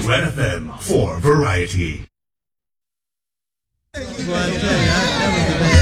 Red FM for variety. Well, I tell you, that was the